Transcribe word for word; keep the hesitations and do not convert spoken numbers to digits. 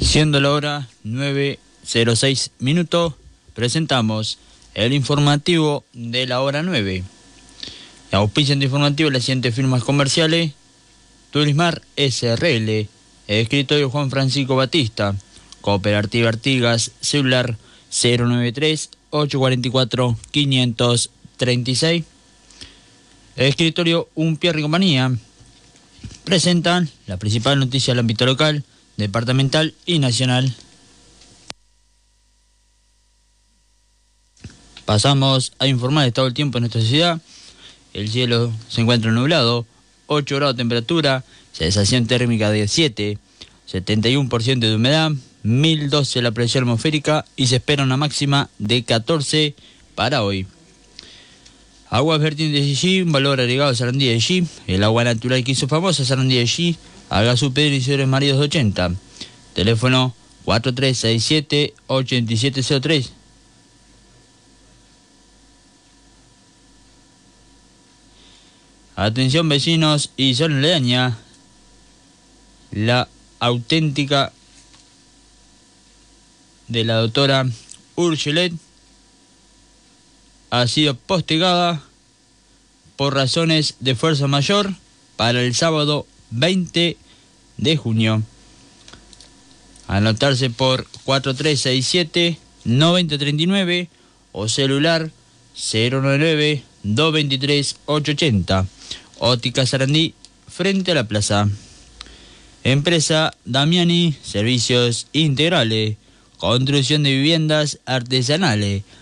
Siendo la hora nueve cero seis minutos, presentamos el informativo de la hora nueve. Auspician de informativo las siguientes firmas comerciales: Turismar S R L, Escritorio Juan Francisco Batista, Cooperativa Artigas, celular cero nueve tres, ocho cuatro cuatro, cinco tres seis. Escritorio Unpierre y Compañía presentan la principal noticia del ámbito local, departamental y nacional. Pasamos a informar el estado del tiempo en nuestra ciudad. El cielo se encuentra nublado, ocho grados de temperatura, sensación térmica de siete, setenta y uno por ciento de humedad, mil doce la presión atmosférica y se espera una máxima de catorce para hoy. Aguas vertientes de G, un valor agregado a Sarandí de G, el agua natural que hizo famosa Sarandí de G, haga su pedido y señores maridos de ochenta. Teléfono cuatro tres seis siete, ocho siete cero tres. Atención vecinos y zona aledaña, la auténtica de la doctora Urgelet ha sido postergada por razones de fuerza mayor para el sábado veinte de junio. Anotarse por cuatro tres seis siete, nueve cero tres nueve o celular cero nueve nueve, dos dos tres, ocho ocho cero. Óptica Sarandí, frente a la plaza. Empresa Damiani, servicios integrales, construcción de viviendas artesanales,